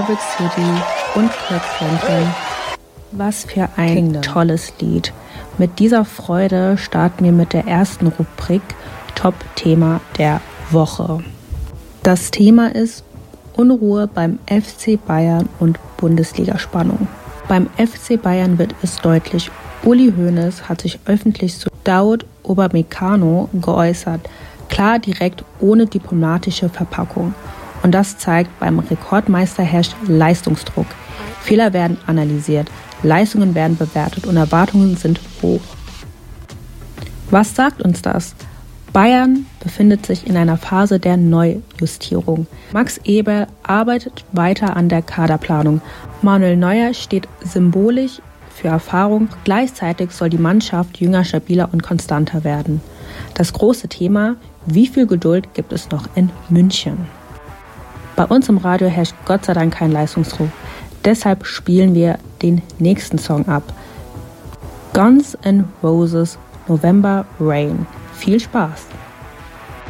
Maverick City und Kirk Franklin. Was für ein Kingdom. Tolles Lied. Mit dieser Freude starten wir mit der ersten Rubrik Top-Thema der Woche. Das Thema ist Unruhe beim FC Bayern und Bundesliga-Spannung. Beim FC Bayern wird es deutlich, Uli Hoeneß hat sich öffentlich zu Daud Upamecano geäußert, klar direkt ohne diplomatische Verpackung. Und das zeigt, beim Rekordmeister herrscht Leistungsdruck. Fehler werden analysiert, Leistungen werden bewertet und Erwartungen sind hoch. Was sagt uns das? Bayern befindet sich in einer Phase der Neujustierung. Max Eberl arbeitet weiter an der Kaderplanung. Manuel Neuer steht symbolisch für Erfahrung. Gleichzeitig soll die Mannschaft jünger, stabiler und konstanter werden. Das große Thema: Wie viel Geduld gibt es noch in München? Bei uns im Radio herrscht Gott sei Dank kein Leistungsdruck. Deshalb spielen wir den nächsten Song ab. Guns N' Roses, November Rain. Viel Spaß!